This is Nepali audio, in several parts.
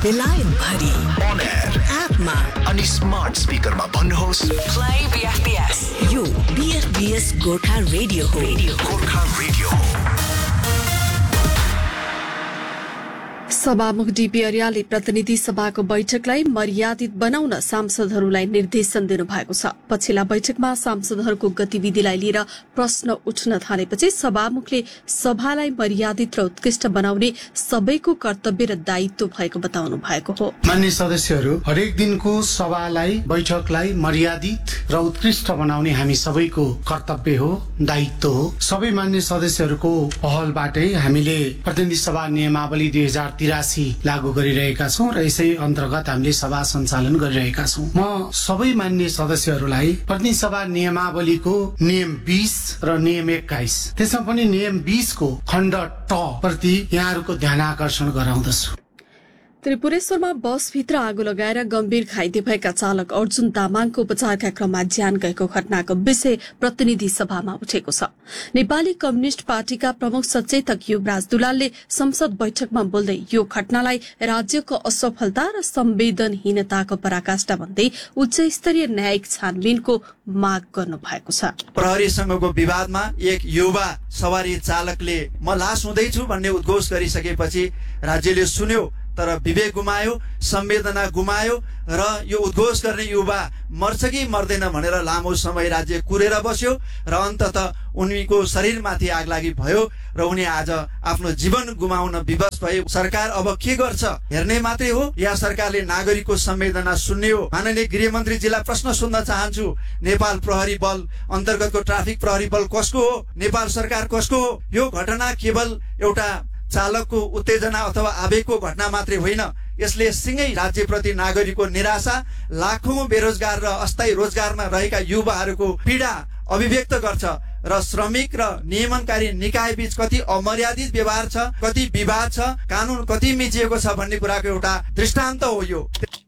बेलायत भरि on air एपमा अनि स्मार्ट स्पिकरमा भन्नुहोस् प्ले बीएफबीएस। यो बीएफबीएस गोर्खा रेडियो हो। गोर्खा रेडियो। सभामुख डीपी अर्यालले प्रतिनिधि सभाको बैठकलाई मर्यादित बनाउन सांसदहरूलाई निर्देशन दिनुभएको छ। पछिल्ला बैठकमा सांसदहरूको गतिविधिलाई लिएर प्रश्न उठ्न थालेपछि सभामुखले सभालाई मर्यादित र उत्कृष्ट बनाउने सबैको कर्तव्य र दायित्व भएको बताउनु भएको हो। मान्य सदस्यहरू, हरेक दिनको सभालाई बैठकलाई मर्यादित र उत्कृष्ट बनाउने हामी सबैको कर्तव्य हो, दायित्व हो। सबै मान्य सदस्यहरूको पहलबाटै हामीले प्रतिनिधि सभा नियमावली 2083 लागू गरिरहेका छौं र यसै अन्तर्गत हामीले सभा सञ्चालन गरिरहेका छौं। म सबै मान्य सदस्यहरूलाई प्रतिनिधि सभा नियमावलीको नियम 20 र नियम 21 त्यसमा पनि नियम 20 को खण्ड ट प्रति यहाँहरूको ध्यान आकर्षण गराउँदछु। त्रिपुरेश्वरमा बसभित्र आगो लगाएर गम्भीर घाइते भएका चालक अर्जुन तामाङको उपचारका क्रममा ज्यान गएको घटनाको विषय प्रतिनिधि सभामा उठेको छ। नेपाली कम्युनिष्ट पार्टीका प्रमुख सचेतक युवराज दुलालले संसद बैठकमा बोल्दै यो घटनालाई राज्यको असफलता र संवेदनहीनताको पराकाष्ठा भन्दै उच्च स्तरीय न्यायिक छानबिनको माग गर्नु भएको छ। प्रहरीसँगको विवादमा एक युवा सवारी चालकले म लास हुँदैछु भन्ने उद्घोष गरिसकेपछि राज्यले सुन्यो, तर विवेक गुमायो, संवेदना गुमायो र यो उद्घोष गर्ने युवा मर्छ कि मर्दैन भनेर लामो समय राज्य कुरेर बस्यो र अन्ततः उनीको शरीरमाथि आगलागी भयो र उनी आज आफ्नो जीवन गुमाउन विवश भए। सरकार अब के गर्छ हेर्ने मात्रै हो या सरकारले नागरिकको संवेदना सुन्ने हो? माननीय गृहमन्त्रीजीलाई प्रश्न सोध्न चाहन्छु, नेपाल प्रहरी बल अन्तर्गतको ट्राफिक प्रहरी बल कसको हो? नेपाल सरकार कसको हो? यो घटना केवल एउटा चालकको उत्तेजना अथवा आवेगको घटना मात्रै होइन, यसले सिंगै राज्यप्रति नागरिकको निराशा, लाखौं बेरोजगार र अस्थायी रोजगारमा रहेका युवाहरूको पीडा अभिव्यक्त गर्छ र श्रमिक र नियमनकारी निकाय बीच कति अमर्यादित व्यवहार छ, कति विवाद छ, कानून कति मिचिएको छ भन्ने कुराको एउटा दृष्टान्त हो यो।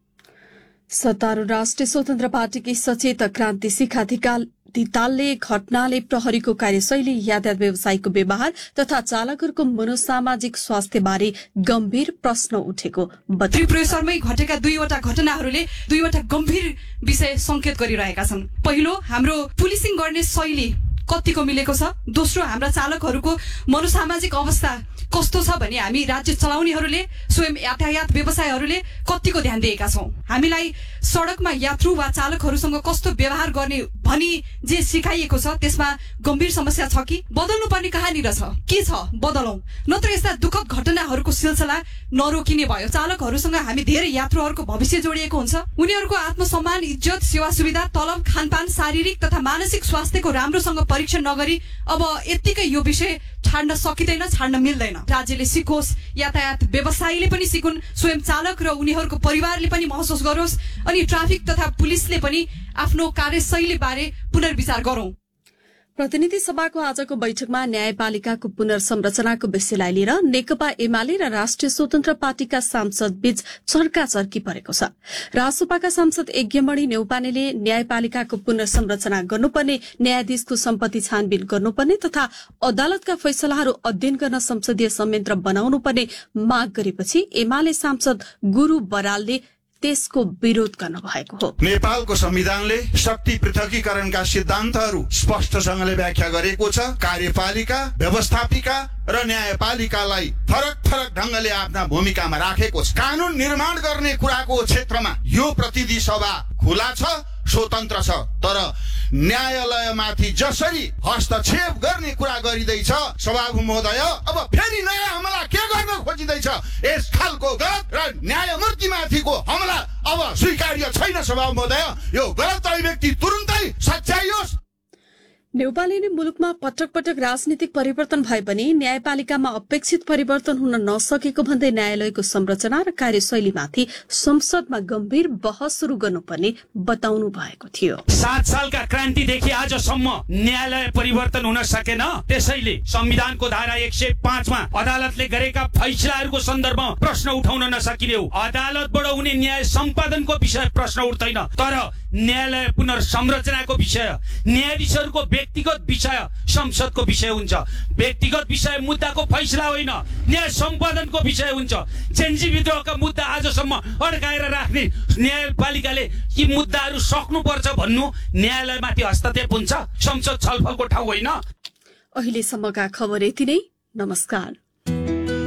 सत्तारूढ़ राष्ट्रिय स्वतन्त्र पार्टीकी सचेतक क्रान्ति शिखा धितालले घटनाले प्रहरीको कार्यशैली, यातायात व्यवसायीको व्यवहार तथा चालकहरूको मनोसामाजिक स्वास्थ्य बारे गम्भीर प्रश्न उठेको बताए। त्रिपुरेश्वरमै घटेका दुईवटा घटनाहरूले दुईवटा गम्भीर विषय संकेत गरिरहेका छन्। पहिलो, हाम्रो पुलिसिङ गर्ने शैली कतिको मिलेको छ। दोस्रो, हाम्रा चालकहरूको मनोसामाजिक अवस्था कस्तो छ भने हामी राज्य चलाउनेहरूले, स्वयं यातायात व्यवसायीहरूले कतिको ध्यान दिएका छौं। हामीलाई सड़कमा यात्रु वा चालकहरूसँग कस्तो व्यवहार गर्ने भनी जे सिकाइएको छ त्यसमा गम्भीर समस्या छ कि बदल्नु पर्ने कहाँनिर छ? के छ बदलौं, नत्र यस्ता दुःखद घटनाहरूको सिलसिला नरोकिने भयो। चालकहरूसँग हामी धेरै यात्रुहरूको भविष्य जोडिएको हुन्छ। उनीहरूको आत्मसम्मान, इज्जत, सेवा सुविधा, तलब, खानपान, शारीरिक तथा मानसिक स्वास्थ्यको राम्रोसँग परीक्षण नगरी अब यत्तिकै यो विषय छाड्न सकिँदैन, छाड्न मिल्दैन। राज्यले सिकोस्, यातायात व्यवसायीले पनि सिकुन्, स्वयं चालक र उनीहरूको परिवारले पनि महसुस गरोस् अनि ट्राफिक तथा पुलिसले पनि आफ्नो कार्यशैली बारे पुनर्विचार गरौं। प्रतिनिधि सभाको आजको बैठकमा न्यायपालिकाको पुनर्संरचनाको विषयलाई लिएर नेकपा एमाले र राष्ट्रिय स्वतन्त्र पार्टीका सांसद बीच चर्काचर्की परेको छ। रासोपाका सांसद यज्ञमणि न्यौपानेले न्यायपालिकाको पुनर्संरचना गर्नुपर्ने, न्यायाधीशको सम्पत्ति छानबिन गर्नुपर्ने तथा अदालतका फैसलाहरू अध्ययन गर्न संसदीय संयन्त्र बनाउनुपर्ने माग गरेपछि एमाले सांसद गुरु बरालले त्यसको विरोध गर्नु भएको हो। नेपालको संविधानले शक्ति पृथकीकरणका सिद्धान्तहरू स्पष्टसँगले व्याख्या गरेको छ। कार्यपालिका, व्यवस्थापिका र न्यायपालिकालाई फरक फरक ढंगले आफ्ना भूमिकामा राखेको छ। कानून निर्माण गर्ने कुराको क्षेत्रमा यो प्रतिनिधि सभा खुला छ, स्वतन्त्र छ, तर न्यायालयमाथि जसरी हस्तक्षेप गर्ने कुरा गरिँदैछ सभामुख महोदय, अब फेरि नयाँ हमला के गर्न खोजिँदैछ? यस खालको गलत र न्यायमूर्तिमाथिको हमला अब स्वीकार्य छैन सभामुख महोदय। यो गलत अभिव्यक्ति तुरुन्तै सच्याइयोस्। नेपालले मुलुकमा पटक पटक राजनीतिक परिवर्तन भए पनि न्यायपालिकामा अपेक्षित परिवर्तन हुन नसकेको भन्दै न्यायालयको संरचना र कार्यशैलीमाथि संसदमा गम्भीर बहस शुरू गर्नुपर्ने बताउनु भएको थियो। 7 सालका क्रान्तिदेखि आजसम्म न्यायालय परिवर्तन हुन सकेन। त्यसैले संविधानको धारा 105 मा अदालतले गरेका फैसलाहरूको सन्दर्भमा प्रश्न उठाउन नसकिने हो। अदालतबाट हुने न्याय सम्पादनको विषय प्रश्न उठ्दैन, तर न्यायालय पुनर्संरचनाको विषय, न्यायाधीशहरूको व्यक्तिगत विषय संसदको विषय हुन्छ। व्यक्तिगत विषय मुद्दाको फैसला होइन, न्याय सम्पादनको विषय हुन्छ। जेन्जी विद्रोहका मुद्दा आजसम्म वर्षसम्म अड्काएर राख्ने न्यायपालिकाले यी मुद्दाहरू सक्नुपर्छ भन्नु न्यायालयमाथि हस्तक्षेप हुन्छ? संसद छलफलको ठाउँ होइन। अहिलेसम्मका खबर यति नै। नमस्कार।